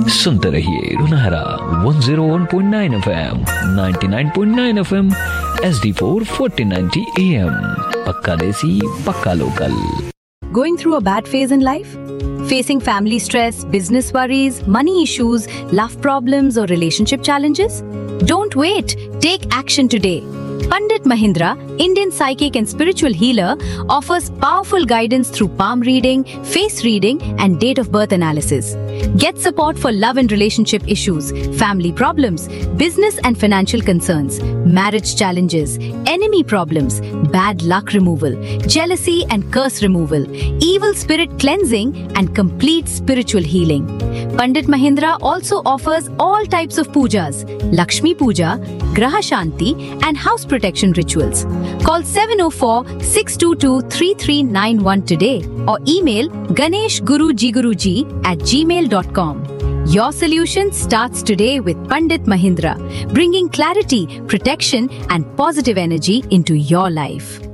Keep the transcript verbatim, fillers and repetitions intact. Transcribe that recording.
सुनते रहिए रुनहरा one zero one point nine FM, ninety nine point nine FM, H D four fourteen ninety am. पक्का देसी, पक्का local. Going through a bad phase in life? Facing family stress, business worries, money issues, love problems or relationship challenges? Don't wait. Take action today. Pandit Mahindra, Indian psychic and spiritual healer, offers powerful guidance through palm reading, face reading, and date of birth analysis. Get support for love and relationship issues, family problems, business and financial concerns, marriage challenges, enemy problems, bad luck removal, jealousy and curse removal, evil spirit cleansing, and complete spiritual healing. Pandit Mahindra also offers all types of pujas, Lakshmi Puja, Graha Shanti, and house protection rituals. Call seven oh four, six two two, three three nine one today or email ganeshgurujiguruji at gmail dot com. Your solution starts today with Pandit Mahindra, bringing clarity, protection, and positive energy into your life.